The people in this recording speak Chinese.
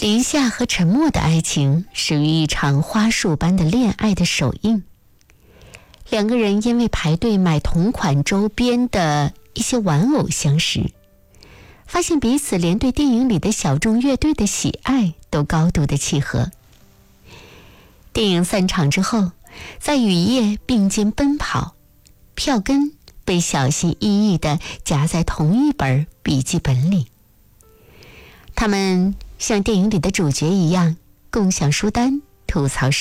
林夏和陈默的爱情始于一场花束般的恋爱的首映。两个人因为排队买同款周边的一些玩偶相识，发现彼此连对电影里的小众乐队的喜爱都高度的契合。电影散场之后，在雨夜并肩奔跑，票根被小心翼翼地夹在同一本笔记本里。他们像电影里的主角一样，共享书单，吐槽